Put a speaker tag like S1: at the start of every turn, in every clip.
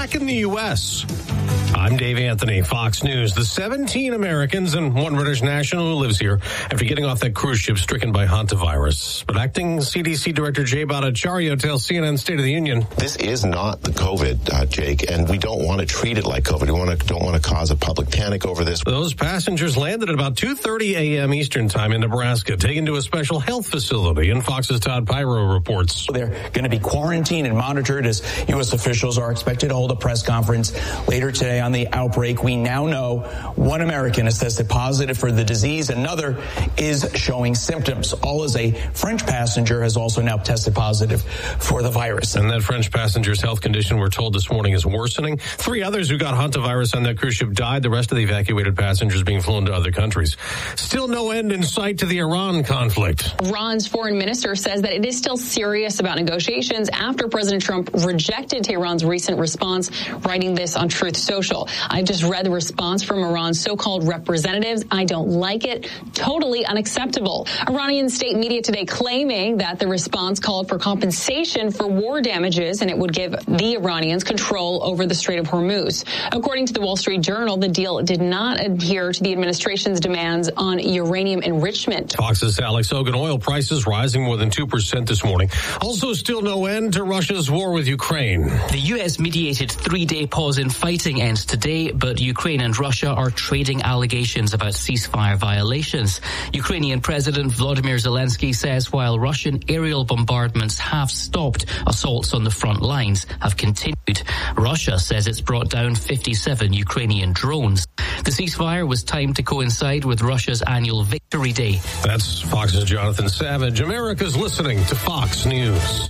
S1: back in the U.S. I'm Dave Anthony, Fox News. The 17 Americans and one British national who lives here after getting off that cruise ship stricken by hantavirus. But acting CDC Director Jay Bhattacharya tells CNN State of the Union.
S2: This is not the COVID, Jake, and we don't want to treat it like COVID. We don't want to cause a public panic over this.
S1: Those passengers landed at about 2:30 a.m. Eastern time in Nebraska, taken to a special health facility. And Fox's Todd Pyro reports.
S3: They're going to be quarantined and monitored as U.S. officials are expected to hold a press conference later today on the outbreak. We now know one American has tested positive for the disease. Another is showing symptoms. All as a French passenger has also now tested positive for the virus.
S1: And that French passenger's health condition, we're told this morning, is worsening. 3 others who got hantavirus on that cruise ship died. The rest of the evacuated passengers being flown to other countries. Still no end in sight to the Iran conflict.
S4: Iran's foreign minister says that it is still serious about negotiations after President Trump rejected Tehran's recent response, writing this on Truth Social. I've just read the response from Iran's so-called representatives. I don't like it. Totally unacceptable. Iranian state media today claiming that the response called for compensation for war damages and it would give the Iranians control over the Strait of Hormuz. According to the Wall Street Journal, the deal did not adhere to the administration's demands on uranium enrichment.
S1: Fox's Alex Hogan. Oil prices rising more than 2% this morning. Also still no end to Russia's war with Ukraine.
S5: The U.S. mediated 3-day pause in fighting ends today, but Ukraine and Russia are trading allegations about ceasefire violations. Ukrainian President Volodymyr Zelensky says while Russian aerial bombardments have stopped, assaults on the front lines have continued. Russia says it's brought down 57 Ukrainian drones. The ceasefire was timed to coincide with Russia's annual Victory Day.
S1: That's Fox's Jonathan Savage. America's listening to Fox News.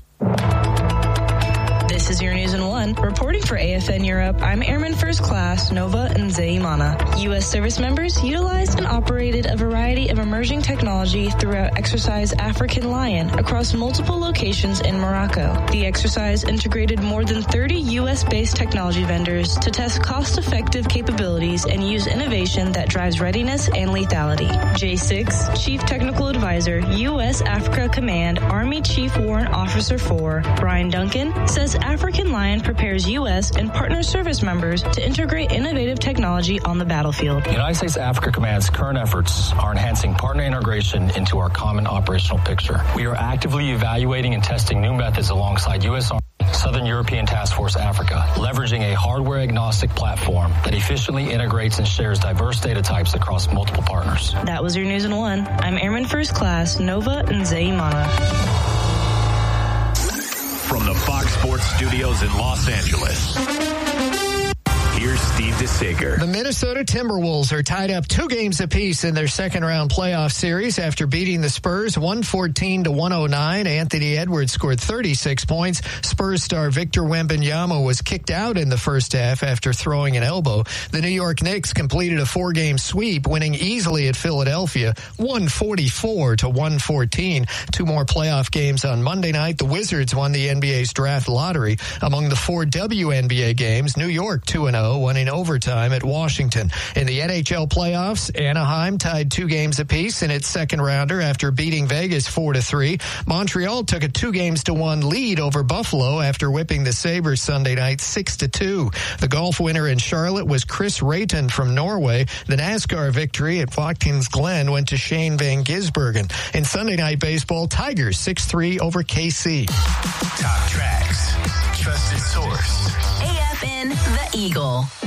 S6: This is your News in 1. Reporting for AFN Europe, I'm Airman First Class Nova Nzeimana. U.S. service members utilized and operated a variety of emerging technology throughout Exercise African Lion across multiple locations in Morocco. The exercise integrated more than 30 U.S.-based technology vendors to test cost-effective capabilities and use innovation that drives readiness and lethality. J6, Chief Technical Advisor, U.S. Africa Command, Army Chief Warrant Officer 4, Brian Duncan, says African Lion prepares U.S. and partner service members to integrate innovative technology on the battlefield.
S7: United States Africa Command's current efforts are enhancing partner integration into our common operational picture. We are actively evaluating and testing new methods alongside U.S. Army, Southern European Task Force Africa, leveraging a hardware-agnostic platform that efficiently integrates and shares diverse data types across multiple partners.
S6: That was your News in 1. I'm Airman First Class Nova Nzeimana.
S8: From the Fox Sports Studios in Los Angeles, here's Steve DeSager.
S9: The Minnesota Timberwolves are tied up 2 games apiece in their second-round playoff series after beating the Spurs 114-109. Anthony Edwards scored 36 points. Spurs star Victor Wembanyama was kicked out in the first half after throwing an elbow. The New York Knicks completed a 4-game sweep, winning easily at Philadelphia 144-114. 2 more playoff games on Monday night. The Wizards won the NBA's draft lottery. Among the 4 WNBA games, New York 2-0. Won in overtime at Washington. In the NHL playoffs, Anaheim tied 2 games apiece in its second rounder after beating Vegas 4-3. Montreal took a 2-1 lead over Buffalo after whipping the Sabres Sunday night 6-2. The golf winner in Charlotte was Chris Rayton from Norway. The NASCAR victory at Watkins Glen went to Shane Van Gisbergen. In Sunday night baseball, Tigers 6-3 over KC.
S8: Top tracks, trusted source.
S10: AFN The Eagle.